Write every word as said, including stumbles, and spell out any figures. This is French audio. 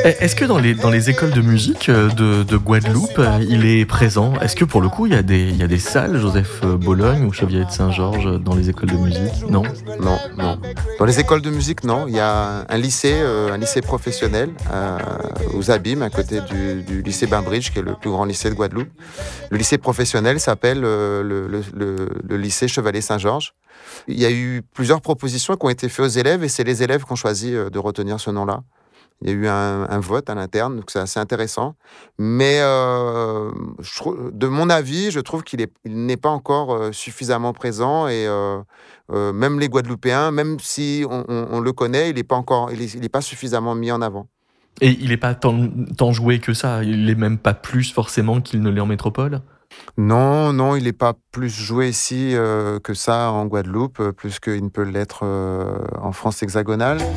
E est-ce que dans les dans les écoles de musique, heu, de de Guadeloupe, heu, il est présent? Est-ce que pour le coup, il y a des il y a des salles Joseph, heu, Bologne ou Chevalier de Saint-Georges, dans les écoles de musique? Non? Non, non. Dans les écoles de musique, non. Il y a un lycée, heu, un lycée professionnel, heu, aux Abymes, à côté du du lycée Bainbridge, qui est le plus grand lycée de Guadeloupe. Le lycée professionnel s'appelle, heu, le le le le lycée Chevalier Saint-Georges. Il y a eu plusieurs propositions qui ont été faites aux élèves et c'est les élèves qui ont choisi, heu, de retenir ce nom-là. Il y a eu un un vote à l'interne, donc c'est assez intéressant. Mais, heu, je trouve de mon avis, je trouve qu'il est il n'est pas encore, heu, suffisamment présent et heu heu, même les Guadeloupéens, même si on on on le connaît, il est pas encore il est il est pas suffisamment mis en avant. Et il est pas tant tant joué que ça? Il l'est même pas plus forcément qu'il ne l'est en métropole? Non, non, il est pas plus joué ici, heu, que ça en Guadeloupe, heu, plus qu'il ne peut l'être, heu, en France hexagonale.